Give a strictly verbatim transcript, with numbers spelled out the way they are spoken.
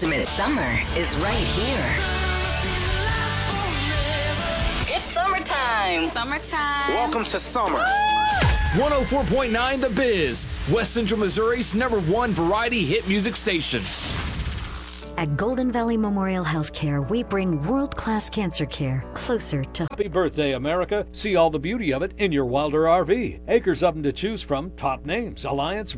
ultimate summer is right here. It's summertime. Summertime. Welcome to summer. one oh four point nine The Biz, West Central Missouri's number one variety hit music station. At Golden Valley Memorial Healthcare, we bring world-class cancer care closer to Happy birthday, America. See all the beauty of it in your Wilder R V. Acres of them to choose from. Top names: Alliance,